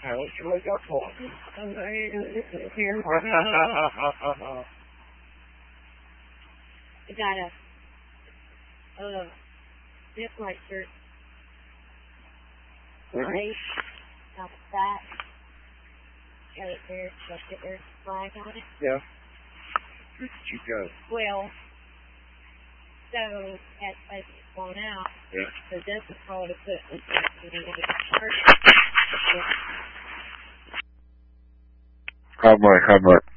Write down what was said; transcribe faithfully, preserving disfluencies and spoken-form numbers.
I was really up for it. I got a, uh, zip like shirt. Right. Got that. Got it there. Got it there. Flag on it. Yeah. Where did you go? Well, so, as as it's gone out, yeah. So that's the call to put in How much? How much?